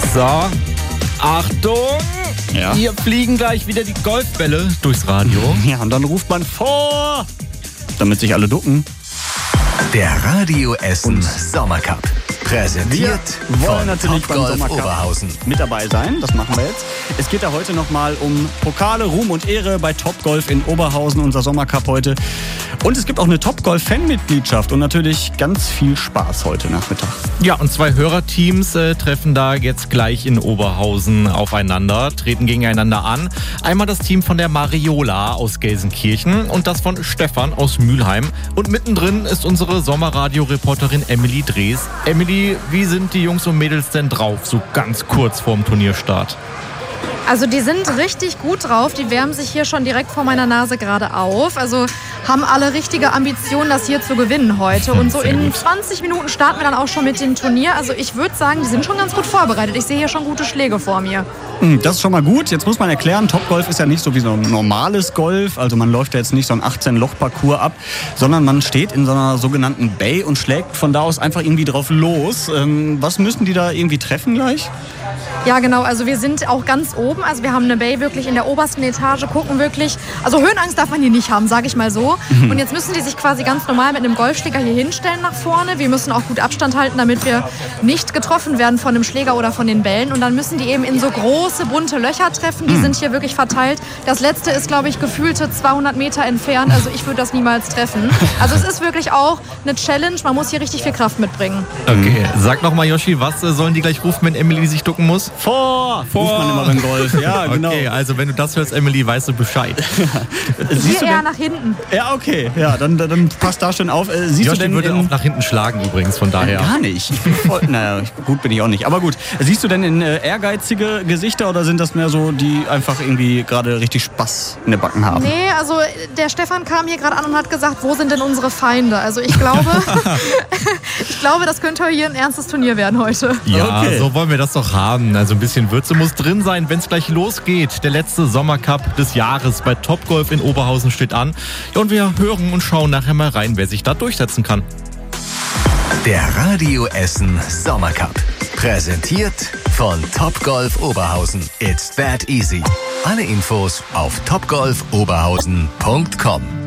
So, Achtung! Ja. Hier fliegen gleich wieder die Golfbälle durchs Radio. Ja, und dann ruft man vor, damit sich alle ducken. Der Radio Essen Sommercup. Präsentiert Wir wollen von natürlich beim Topgolf Sommercup Oberhausen. mit dabei sein. Das machen wir jetzt. Es geht ja heute nochmal um Pokale, Ruhm und Ehre bei Topgolf in Oberhausen, unser Sommercup heute. Und es gibt auch eine Topgolf-Fanmitgliedschaft und natürlich ganz viel Spaß heute Nachmittag. Ja, und 2 Hörerteams treffen da jetzt gleich in Oberhausen aufeinander, treten gegeneinander an. Einmal das Team von der Mariola aus Gelsenkirchen und das von Stefan aus Mülheim. Und mittendrin ist unsere Sommerradio-Reporterin Emily Drees. Emily, wie sind die Jungs und Mädels denn drauf, so ganz kurz vorm Turnierstart? Also die sind richtig gut drauf, die wärmen sich hier schon direkt vor meiner Nase gerade auf. Also haben alle richtige Ambitionen, das hier zu gewinnen heute. Und so in 20 Minuten starten wir dann auch schon mit dem Turnier. Also ich würde sagen, die sind schon ganz gut vorbereitet. Ich sehe hier schon gute Schläge vor mir. Das ist schon mal gut. Jetzt muss man erklären, Topgolf ist ja nicht so wie so ein normales Golf. Also man läuft ja jetzt nicht so ein 18-Loch-Parcours ab, sondern man steht in so einer sogenannten Bay und schlägt von da aus einfach irgendwie drauf los. Was müssen die da irgendwie treffen gleich? Ja, genau. Also wir sind auch ganz oben. Also wir haben eine Bay wirklich in der obersten Etage, gucken wirklich. Also Höhenangst darf man hier nicht haben, sage ich mal so. Und jetzt müssen die sich quasi ganz normal mit einem Golfschläger hier hinstellen nach vorne. Wir müssen auch gut Abstand halten, damit wir nicht getroffen werden von dem Schläger oder von den Bällen. Und dann müssen die eben in so große, bunte Löcher treffen. Die sind hier wirklich verteilt. Das letzte ist, glaube ich, gefühlte 200 Meter entfernt. Also ich würde das niemals treffen. Also es ist wirklich auch eine Challenge. Man muss hier richtig viel Kraft mitbringen. Okay, sag nochmal, Yoshi, was sollen die gleich rufen, wenn Emily sich ducken muss? Vor! Ruft man immer beim Golf. Ja, genau. Okay, also wenn du das hörst, Emily, weißt du Bescheid. Hier eher nach hinten. Ja, okay. Ja, dann passt da schon auf. Siehst Yoshi du denn würde auch nach hinten schlagen übrigens, von daher. Gar nicht. Ich bin voll, naja, gut bin ich auch nicht. Aber gut, siehst du denn in ehrgeizige Gesichter oder sind das mehr so, die einfach irgendwie gerade richtig Spaß in den Backen haben? Nee, also der Stefan kam hier gerade an und hat gesagt, wo sind denn unsere Feinde? Also ich glaube, das könnte hier ein ernstes Turnier werden heute. Ja, Okay. So wollen wir das doch haben. Also ein bisschen Würze muss drin sein, wenn es gleich losgeht. Der letzte Sommercup des Jahres bei Topgolf in Oberhausen steht an. Ja, und wir hören und schauen nachher mal rein, wer sich da durchsetzen kann. Der Radio Essen Sommercup. Präsentiert von Topgolf Oberhausen. It's that easy. Alle Infos auf topgolfoberhausen.com.